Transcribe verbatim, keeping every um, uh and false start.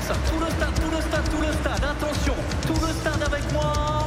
Tout le stade, tout le stade, tout le stade. Attention, tout le stade avec moi.